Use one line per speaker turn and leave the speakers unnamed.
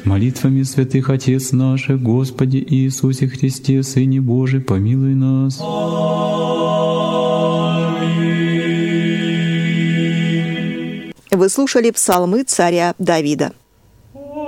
Молитвами святых Отец наших, Господи Иисусе Христе, Сыне Божий, помилуй нас.
Вы слушали псалмы царя Давида.